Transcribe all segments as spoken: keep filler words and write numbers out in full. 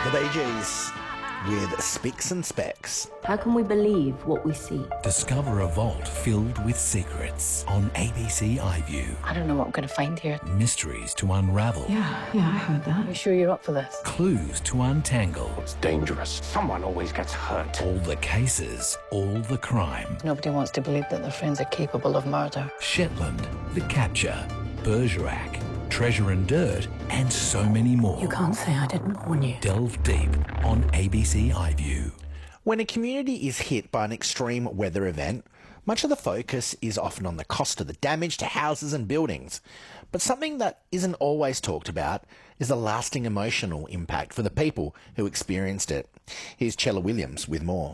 Bee Gees with Spicks and Specks. How can we believe what we see? Discover a vault filled with secrets on A B C iView. I don't know what I'm going to find here. Mysteries to unravel. Yeah, yeah, I heard that. Are you sure you're up for this? Clues to untangle. It's dangerous. Someone always gets hurt. All the cases, all the crime. Nobody wants to believe that their friends are capable of murder. Shetland, The Capture, Bergerac, Treasure and Dirt, and so many more. You can't say I didn't warn you. Delve deep on A B C iView. When a community is hit by an extreme weather event, much of the focus is often on the cost of the damage to houses and buildings. But something that isn't always talked about is the lasting emotional impact for the people who experienced it. Here's Chella Williams with more.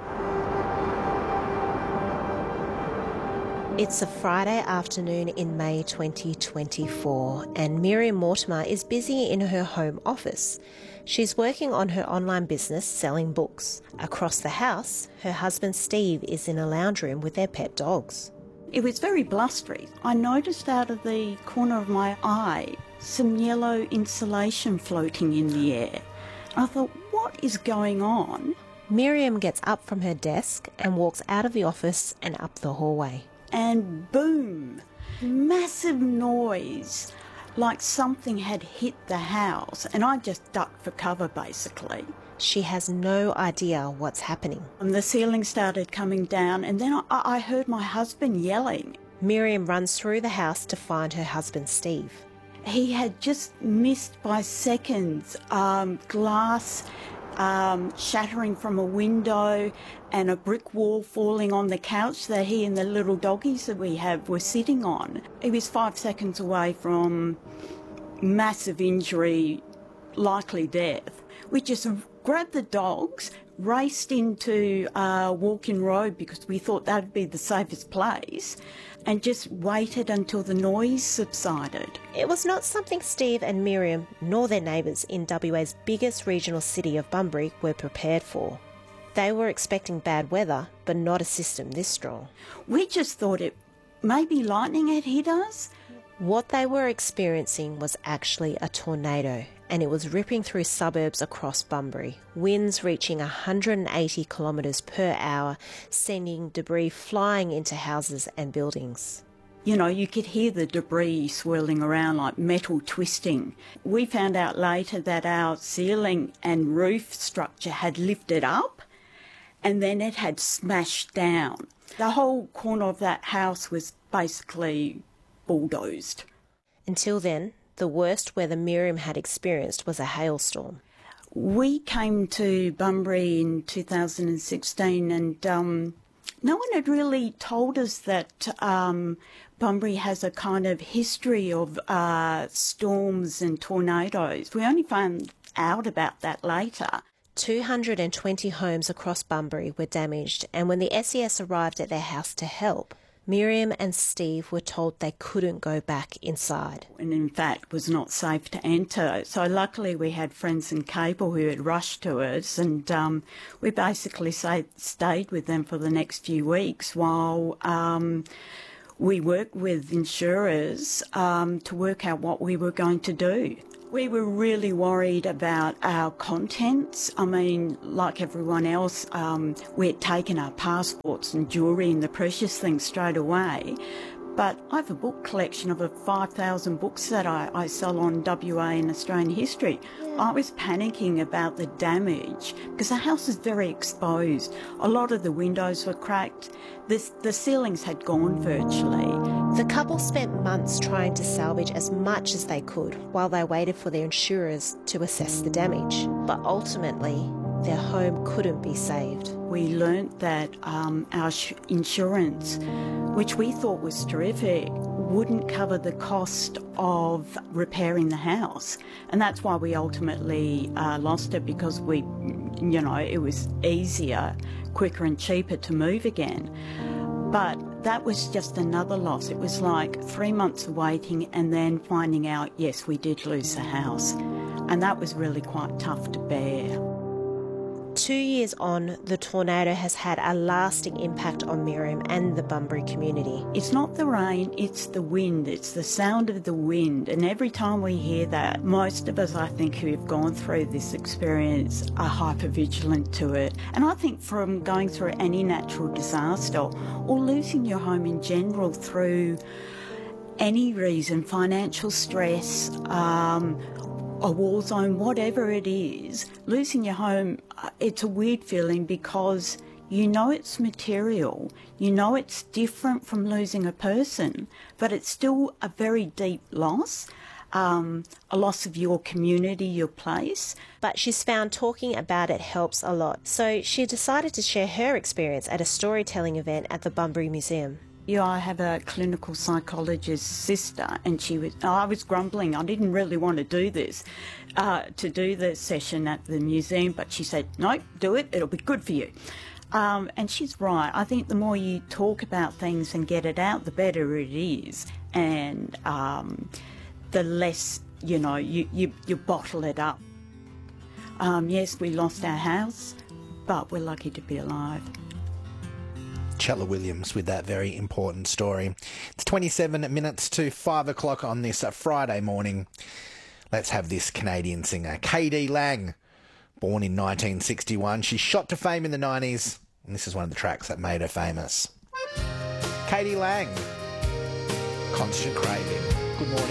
It's a Friday afternoon in May twenty twenty-four and Miriam Mortimer is busy in her home office. She's working on her online business selling books. Across the house, her husband Steve is in a lounge room with their pet dogs. It was very blustery. I noticed out of the corner of my eye some yellow insulation floating in the air. I thought, what is going on? Miriam gets up from her desk and walks out of the office and up the hallway. And boom, massive noise, like something had hit the house, and I just ducked for cover basically. She has no idea what's happening. And the ceiling started coming down, and then I, I heard my husband yelling. Miriam runs through the house to find her husband Steve. He had just missed by seconds um, glass Um, shattering from a window and a brick wall falling on the couch that he and the little doggies that we have were sitting on. He was five seconds away from massive injury, likely death. We just grabbed the dogs, raced into uh, Walk-in Road because we thought that would be the safest place, and just waited until the noise subsided. It was not something Steve and Miriam, nor their neighbours in W A's biggest regional city of Bunbury, were prepared for. They were expecting bad weather, but not a system this strong. We just thought it maybe lightning had hit us. What they were experiencing was actually a tornado, and it was ripping through suburbs across Bunbury, winds reaching one hundred eighty kilometres per hour, sending debris flying into houses and buildings. You know, you could hear the debris swirling around like metal twisting. We found out later that our ceiling and roof structure had lifted up and then it had smashed down. The whole corner of that house was basically bulldozed. Until then, the worst weather Miriam had experienced was a hailstorm. We came to Bunbury in two thousand sixteen and um, no one had really told us that um, Bunbury has a kind of history of uh, storms and tornadoes. We only found out about that later. two hundred twenty homes across Bunbury were damaged, and when the S E S arrived at their house to help, Miriam and Steve were told they couldn't go back inside. And in fact was not safe to enter. So luckily we had friends in Cable who had rushed to us, and um, we basically say, stayed with them for the next few weeks while um, we worked with insurers um, to work out what we were going to do. We were really worried about our contents. I mean, like everyone else, um, we had taken our passports and jewellery and the precious things straight away. But I have a book collection of five thousand books that I, I sell on W A and Australian history. I was panicking about the damage because the house is very exposed. A lot of the windows were cracked. The, the ceilings had gone virtually. The couple spent months trying to salvage as much as they could while they waited for their insurers to assess the damage. But ultimately, their home couldn't be saved. We learnt that um, our sh- insurance, which we thought was terrific, wouldn't cover the cost of repairing the house. And that's why we ultimately uh, lost it, because we, you know, it was easier, quicker and cheaper to move again. But that was just another loss. It was like three months of waiting and then finding out, yes, we did lose the house. And that was really quite tough to bear. Two years on, the tornado has had a lasting impact on Miriam and the Bunbury community. It's not the rain, it's the wind. It's the sound of the wind. And every time we hear that, most of us, I think, who have gone through this experience are hypervigilant to it. And I think from going through any natural disaster or losing your home in general through any reason, financial stress, um, a war zone, whatever it is, losing your home, it's a weird feeling because you know it's material, you know it's different from losing a person, but it's still a very deep loss, um, a loss of your community, your place. But she's found talking about it helps a lot, so she decided to share her experience at a storytelling event at the Bunbury Museum. Yeah, I have a clinical psychologist sister, and she was. I was grumbling. I didn't really want to do this, uh, to do the session at the museum, but she said, "No, do it. It'll be good for you." Um, and she's right. I think the more you talk about things and get it out, the better it is, and um, the less you know you you, you bottle it up. Um, yes, we lost our house, but we're lucky to be alive. Chella Williams with that very important story. It's twenty-seven minutes to five o'clock on this uh, Friday morning. Let's have this Canadian singer, K D Lang. Born in nineteen sixty-one, she shot to fame in the nineties, and this is one of the tracks that made her famous. K D Lang, Constant Craving. Good morning.